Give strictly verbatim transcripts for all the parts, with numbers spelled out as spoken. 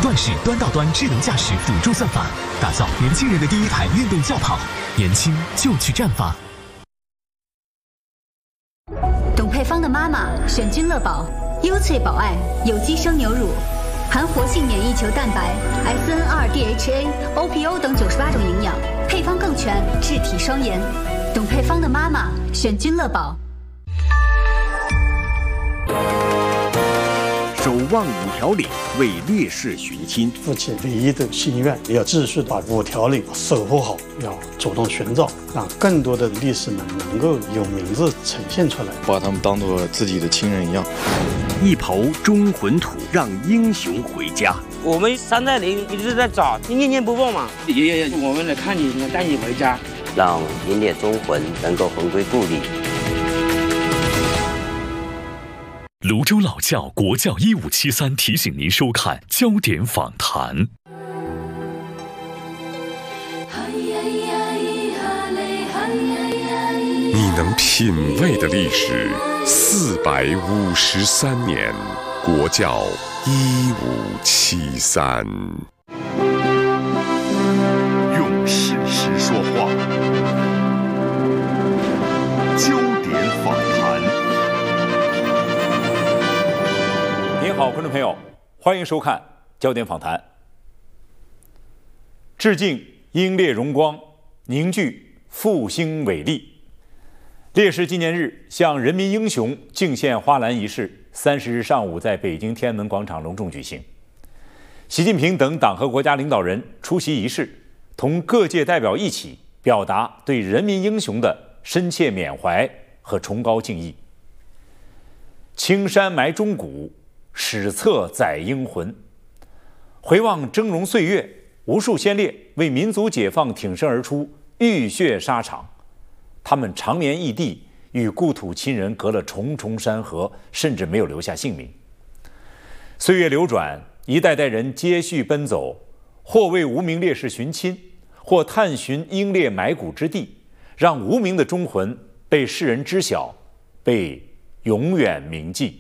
段式端到端智能驾驶辅助算法，打造年轻人的第一台运动轿跑。年轻就去绽放。 董佩芳的妈妈选君乐宝，优萃保爱有机生牛乳，含活性免疫球蛋白、S N R D H A、O P O 等九十八种营养，配方更全，质体双颜。董佩芳的妈妈选君乐宝。 守望五条岭，为烈士寻亲。 父亲唯一的心愿，要继续把五条岭守护好，要主动寻找，让更多的烈士们能够有名字呈现出来， 把他们当作自己的亲人一样。 一抔忠魂土，让英雄回家。 我们三代人一直在找，你念念不忘嘛。爷爷，我们来看你，带你回家， 让英烈忠魂能够魂归故里。 泸州老窖国窖一五七三提醒您收看焦点访谈。 你能品味的历史四百五十三年，国窖一五七三。 用事实说话，焦点访谈。 您好，观众朋友，欢迎收看焦点访谈。致敬英烈荣光，凝聚复兴伟力。烈士纪念日向人民英雄敬献花篮仪式，三十日上午在北京天安门广场隆重举行。习近平等党和国家领导人出席仪式，同各界代表一起表达对人民英雄的深切缅怀和崇高敬意。青山埋忠骨，史册载英魂。回望峥嵘岁月，无数先烈为民族解放挺身而出，浴血沙场。他们长眠异地，与故土亲人隔了重重山河，甚至没有留下姓名。岁月流转，一代代人接续奔走，或为无名烈士寻亲，或探寻英烈埋骨之地，让无名的忠魂被世人知晓，被永远铭记。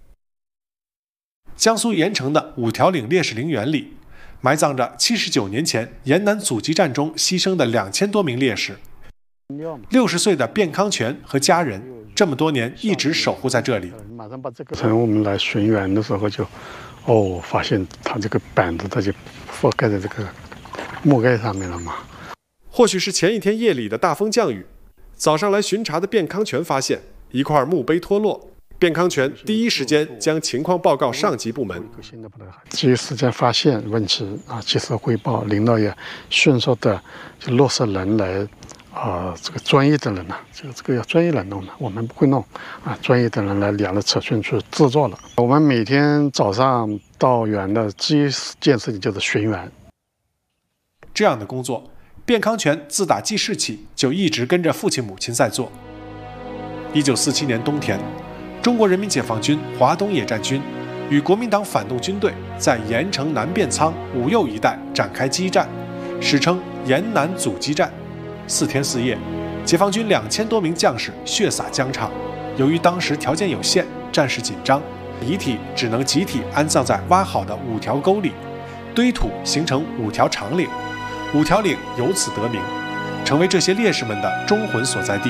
江苏盐城的五条岭烈士陵园里，埋葬着七十九年前延南阻击战中牺牲的两千多名烈士。六十岁的卞康全和家人，这么多年一直守护在这里。 从我们来寻园的时候就，哦，发现他这个板子，它就覆盖在这个木盖上面了嘛。 或许是前一天夜里的大风降雨，早上来巡查的卞康全发现一块墓碑脱落。卞康全第一时间将情况报告上级部门， 第一时间发现问题啊，及时汇报，领导也迅速的就落实人来。啊、呃，这个专业的人呢、啊，这个这个要专业来弄的，我们不会弄啊，专业的人来量了尺寸去制作了。我们每天早上到园的第一件事情就是巡园。 这样的工作，卞康全自打记事起就一直跟着父亲母亲在做。一九四七年冬天，中国人民解放军华东野战军与国民党反动军队在盐城南便仓、武右一带展开激战，史称盐南阻击战。四天四夜，解放军两千多名将士血洒疆场。由于当时条件有限，战事紧张，遗体只能集体安葬在挖好的五条沟里，堆土形成五条长岭，五条岭由此得名，成为这些烈士们的忠魂所在地。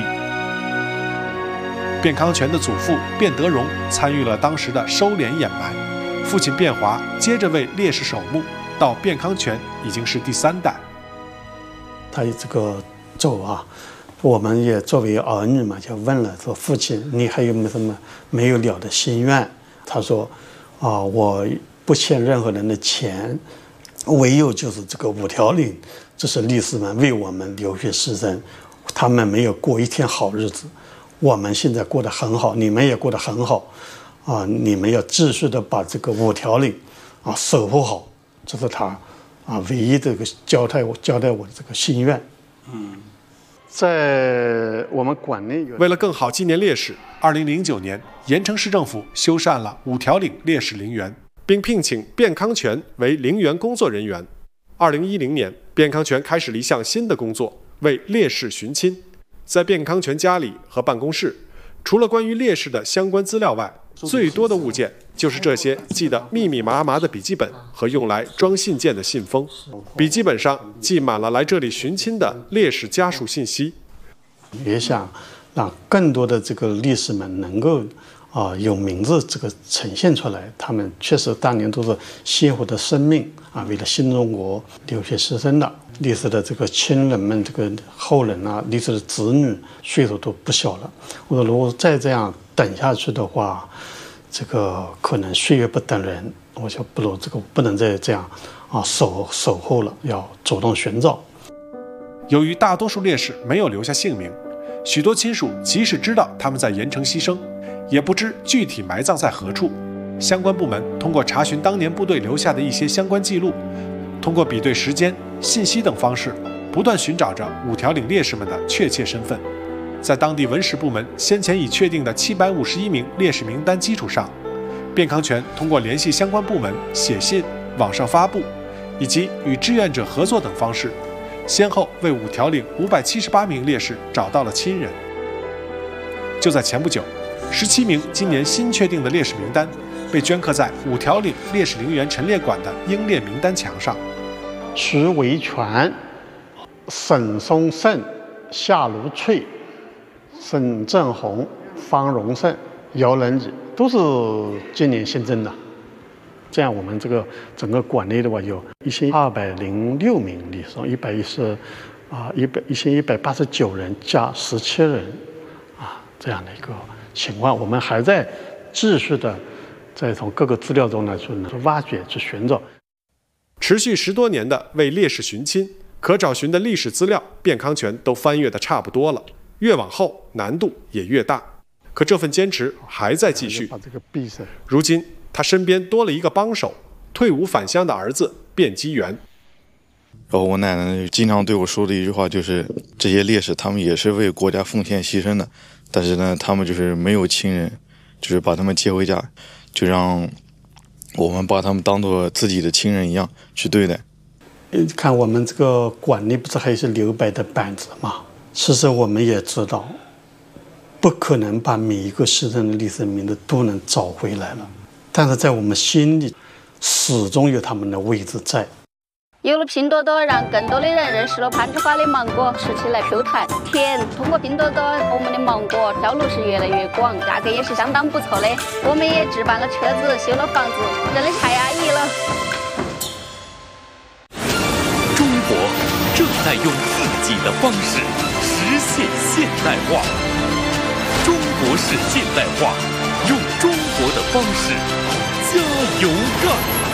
卞康全的祖父卞德荣参与了当时的收敛掩埋，父亲卞华接着为烈士守墓，到卞康全已经是第三代。 他这个走啊，我们也作为儿女嘛，就问了说：“父亲，你还有没有什么没有了的心愿？”他说：“啊，我不欠任何人的钱，唯有就是这个五条岭，这是烈士们为我们流血牺牲，他们没有过一天好日子，我们现在过得很好，你们也过得很好，啊，你们要继续的把这个五条岭啊守护好，这是他啊唯一的一个交代我交代我的这个心愿。”嗯，在我们馆内， 为了更好纪念烈士，二零零九年，盐城市政府修缮了五条岭烈士陵园，并聘请卞康全为陵园工作人员。二零一零年，卞康全开始了一项新的工作，为烈士寻亲。在卞康全家里和办公室，除了关于烈士的相关资料外， 最多的物件就是这些记得密密麻麻的笔记本和用来装信件的信封。笔记本上记满了来这里寻亲的烈士家属信息。 也想让更多的这个烈士们能够啊、呃、有名字这个呈现出来，他们确实当年都是鲜活的生命啊，为了新中国流血牺牲的。烈士的这个亲人们、这个后人啊，烈士的子女岁数都不小了。我说，如果再这样等下去的话，这个可能岁月不等人。我就不如这个不能再这样啊守守候了，要主动寻找。 由于大多数烈士没有留下姓名，许多亲属即使知道他们在盐城牺牲，也不知具体埋葬在何处。相关部门通过查询当年部队留下的一些相关记录，通过比对时间、信息等方式，不断寻找着五条岭烈士们的确切身份。在当地文史部门先前已确定的七百五十一名烈士名单基础上，卞康全通过联系相关部门、写信、网上发布，以及与志愿者合作等方式，先后为五条岭五百七十八名烈士找到了亲人。就在前不久，十七名今年新确定的烈士名单被镌刻在五条岭烈士陵园陈列馆的英烈名单墙上。 徐维全、沈松胜、夏如翠、沈正红、方荣胜、姚仁礼都是今年新增的。这样我们这个整个馆内的话，有一千二百零六名烈士，一百一十啊一百一千一百八十九人加十七人啊这样的一个情况，我们还在继续的在从各个资料中呢去挖掘、去寻找。 持续十多年的为烈士寻亲，可找寻的历史资料，卞康全都翻阅的差不多了，越往后难度也越大。可这份坚持还在继续。如今他身边多了一个帮手，退伍返乡的儿子卞基元。 然后我奶奶经常对我说的一句话就是：这些烈士他们也是为国家奉献牺牲的，但是呢，他们就是没有亲人，就是把他们接回家，就让我们把他们当做自己的亲人一样去对待。 看我们这个馆内不是还有一些留白的板子吗？其实我们也知道，不可能把每一个牺牲的烈士名字都能找回来了，但是在我们心里始终有他们的位置在。 有了拼多多，让更多的人认识了攀枝花的芒果，吃起来 Q 弹甜。通过拼多多，我们的芒果销路是越来越广，价格也是相当不错的。我们也置办了车子，修了房子，真的太安逸了。 中国正在用自己的方式实现现代化。中国式现代化，用中国的方式加油干。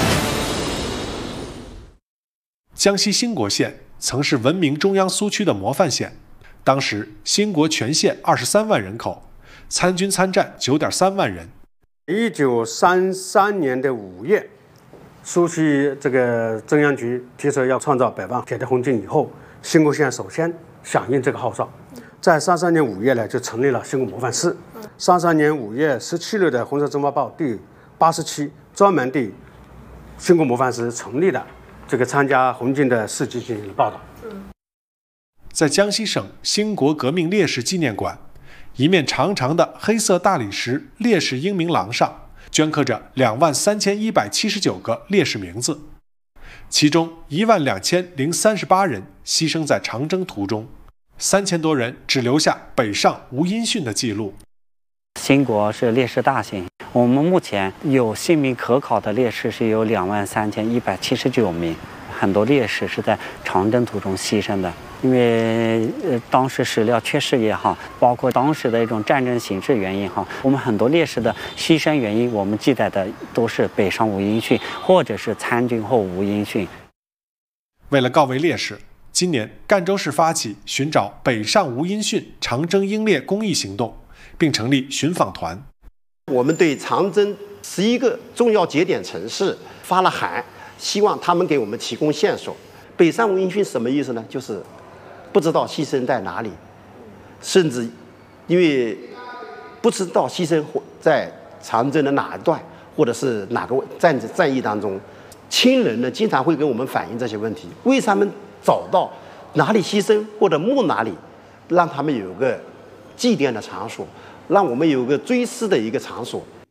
江西兴国县曾是闻名中央苏区的模范县，当时兴国全县二十三万人口，参军参战九点三万人。 一九三三年的五月，苏区这个中央局提出要创造百万铁的红军以后，兴国县首先响应这个号召，在三三年五月呢就成立了兴国模范市。三三年五月十七日的《红色中华报》第八十期专门对兴国模范市成立的这个参加红军的事迹进行了报道。 在江西省兴国革命烈士纪念馆，一面长长的黑色大理石烈士英名廊上镌刻着两万三千一百七十九个烈士名字，其中一万两千零三十八人牺牲在长征途中，三千多人只留下北上无音讯的记录。 兴国是烈士大县，我们目前有姓名可考的烈士是有两万三千一百七十九名，很多烈士是在长征途中牺牲的。因为呃当时史料缺失也好，包括当时的一种战争形势原因哈，我们很多烈士的牺牲原因，我们记载的都是北上无音讯，或者是参军后无音讯。 为了告慰烈士，今年赣州市发起寻找北上无音讯长征英烈公益行动，并成立寻访团。 我们对长征十一个重要节点城市发了函，希望他们给我们提供线索。北上无音讯什么意思呢？就是不知道牺牲在哪里，甚至因为不知道牺牲在长征的哪一段，或者是哪个战战役当中，亲人呢经常会跟我们反映这些问题。为他们找到哪里牺牲或者墓哪里，让他们有个祭奠的场所，让我们有个追思的一个场所。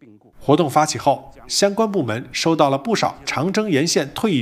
活动发起后，相关部门收到了不少长征沿线退役